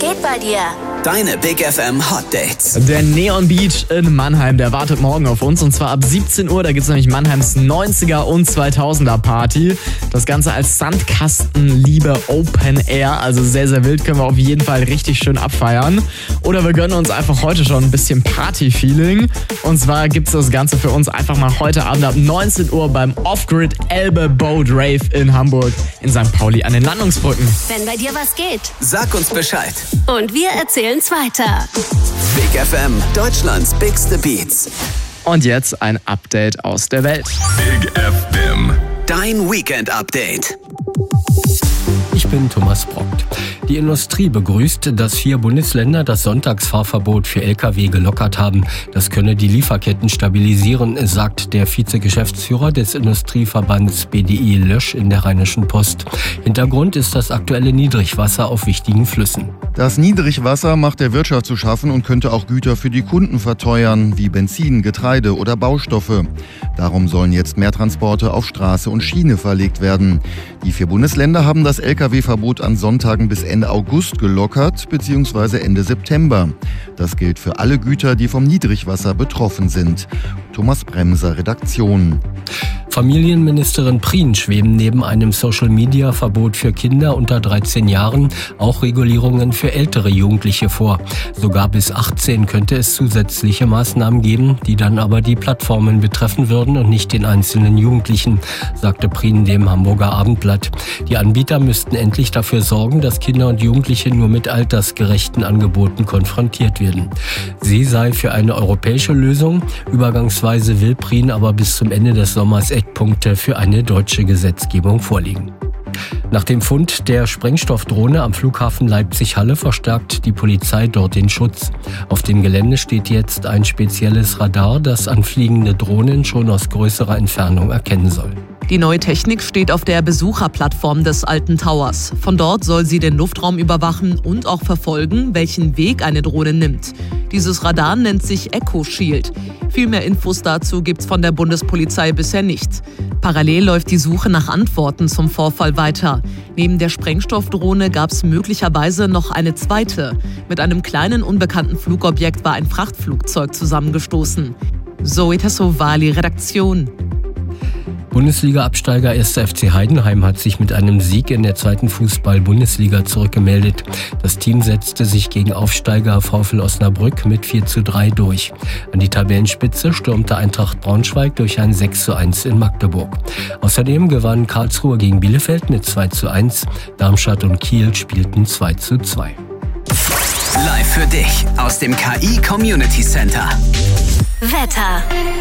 geht bei dir? Deine Big FM Hot Dates. Der Neon Beach in Mannheim, der wartet morgen auf uns. Und zwar ab 17 Uhr, da gibt es nämlich Mannheims 90er und 2000er Party. Das Ganze als Sandkastenliebe Open Air. Also sehr, sehr wild, können wir auf jeden Fall richtig schön abfeiern. Oder wir gönnen uns einfach heute schon ein bisschen Party-Feeling. Und zwar gibt es das Ganze für uns einfach mal heute Abend ab 19 Uhr beim Off-Grid Elbe Boat Rave in Hamburg in St. Pauli an den Landungsbrücken. Wenn bei dir was geht. Sag uns Bescheid. Und wir erzählen's weiter. Big FM, Deutschlands bigste Beats. Und jetzt ein Update aus der Welt. Big FM. Dein Weekend-Update. Ich bin Thomas Brockt. Die Industrie begrüßt, dass 4 Bundesländer das Sonntagsfahrverbot für Lkw gelockert haben. Das könne die Lieferketten stabilisieren, sagt der Vizegeschäftsführer des Industrieverbands BDI Lösch in der Rheinischen Post. Hintergrund ist das aktuelle Niedrigwasser auf wichtigen Flüssen. Das Niedrigwasser macht der Wirtschaft zu schaffen und könnte auch Güter für die Kunden verteuern, wie Benzin, Getreide oder Baustoffe. Darum sollen jetzt mehr Transporte auf Straße und Schiene verlegt werden. Die 4 Bundesländer haben das Lkw-Verbot an Sonntagen bis Ende August gelockert bzw. Ende September. Das gilt für alle Güter, die vom Niedrigwasser betroffen sind. Thomas Bremser, Redaktion. Familienministerin Prien schweben neben einem Social-Media-Verbot für Kinder unter 13 Jahren auch Regulierungen für ältere Jugendliche vor. Sogar bis 18 könnte es zusätzliche Maßnahmen geben, die dann aber die Plattformen betreffen würden und nicht den einzelnen Jugendlichen, sagte Prien dem Hamburger Abendblatt. Die Anbieter müssten endlich dafür sorgen, dass Kinder und Jugendliche nur mit altersgerechten Angeboten konfrontiert werden. Sie sei für eine europäische Lösung. Übergangsweise will Prien aber bis zum Ende des Sommers Eckpunkte für eine deutsche Gesetzgebung vorlegen. Nach dem Fund der Sprengstoffdrohne am Flughafen Leipzig-Halle verstärkt die Polizei dort den Schutz. Auf dem Gelände steht jetzt ein spezielles Radar, das anfliegende Drohnen schon aus größerer Entfernung erkennen soll. Die neue Technik steht auf der Besucherplattform des Alten Towers. Von dort soll sie den Luftraum überwachen und auch verfolgen, welchen Weg eine Drohne nimmt. Dieses Radar nennt sich Echo Shield. Viel mehr Infos dazu gibt's von der Bundespolizei bisher nicht. Parallel läuft die Suche nach Antworten zum Vorfall weiter. Neben der Sprengstoffdrohne gab's möglicherweise noch eine zweite. Mit einem kleinen unbekannten Flugobjekt war ein Frachtflugzeug zusammengestoßen. Zoe Tassovali, Redaktion. Bundesliga-Absteiger 1. FC Heidenheim hat sich mit einem Sieg in der 2. Fußball-Bundesliga zurückgemeldet. Das Team setzte sich gegen Aufsteiger VfL Osnabrück mit 4:3 durch. An die Tabellenspitze stürmte Eintracht Braunschweig durch ein 6:1 in Magdeburg. Außerdem gewann Karlsruhe gegen Bielefeld mit 2:1. Darmstadt und Kiel spielten 2:2. Live für dich aus dem KI Community Center. Wetter.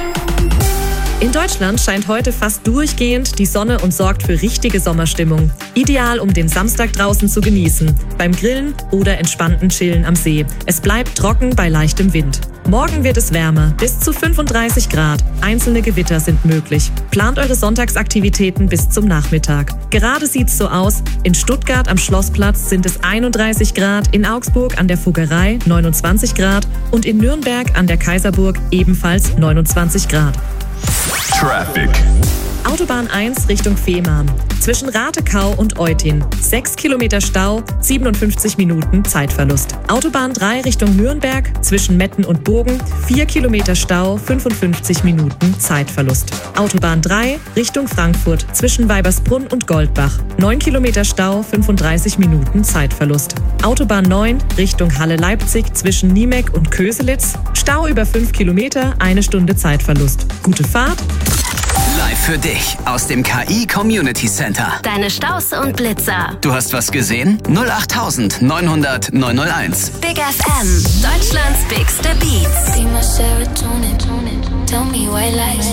In Deutschland scheint heute fast durchgehend die Sonne und sorgt für richtige Sommerstimmung. Ideal, um den Samstag draußen zu genießen, beim Grillen oder entspannten Chillen am See. Es bleibt trocken bei leichtem Wind. Morgen wird es wärmer, bis zu 35 Grad. Einzelne Gewitter sind möglich. Plant eure Sonntagsaktivitäten bis zum Nachmittag. Gerade sieht's so aus. In Stuttgart am Schlossplatz sind es 31 Grad, in Augsburg an der Fuggerei 29 Grad und in Nürnberg an der Kaiserburg ebenfalls 29 Grad. Traffic. Autobahn 1 Richtung Fehmarn. Zwischen Ratekau und Eutin. 6 Kilometer Stau, 57 Minuten Zeitverlust. Autobahn 3 Richtung Nürnberg. Zwischen Metten und Bogen. 4 Kilometer Stau, 55 Minuten Zeitverlust. Autobahn 3 Richtung Frankfurt. Zwischen Weibersbrunn und Goldbach. 9 Kilometer Stau, 35 Minuten Zeitverlust. Autobahn 9 Richtung Halle-Leipzig. Zwischen Niemek und Köselitz. Stau über 5 Kilometer, 1 Stunde Zeitverlust. Gute Fahrt. Live für dich aus dem KI Community Center. Deine Staus und Blitzer. Du hast was gesehen? 08900 901. Big FM. Deutschlands bigste Beats. Be my serotonin. Tell me white lies.